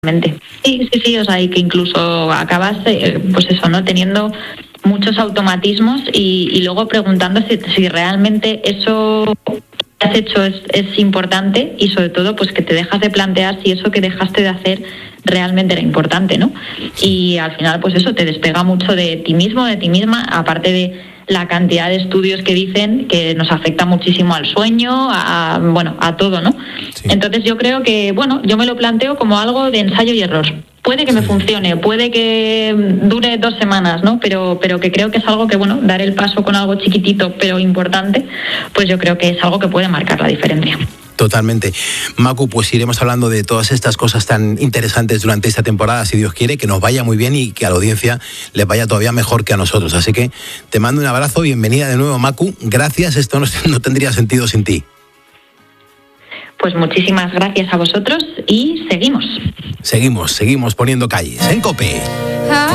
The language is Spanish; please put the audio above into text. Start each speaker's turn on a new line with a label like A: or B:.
A: Sí, o sea, y que incluso acabas, pues eso, ¿no? Teniendo muchos automatismos y luego preguntando si realmente eso que has hecho es importante, y sobre todo pues que te dejas de plantear si eso que dejaste de hacer realmente era importante, ¿no? Y al final pues eso te despega mucho de ti mismo, de ti misma, aparte de la cantidad de estudios que dicen que nos afecta muchísimo al sueño, a todo, ¿no?
B: Sí.
A: Entonces yo creo que, yo me lo planteo como algo de ensayo y error. Puede que me funcione, puede que dure 2 semanas, ¿no? Pero que creo que es algo que, dar el paso con algo chiquitito pero importante, pues yo creo que es algo que puede marcar la diferencia.
B: Totalmente. Macu, pues iremos hablando de todas estas cosas tan interesantes durante esta temporada, si Dios quiere, que nos vaya muy bien y que a la audiencia les vaya todavía mejor que a nosotros. Así que te mando un abrazo, bienvenida de nuevo, Macu. Gracias, esto no tendría sentido sin ti.
A: Pues muchísimas gracias a vosotros y seguimos.
B: Seguimos poniendo calles en COPE.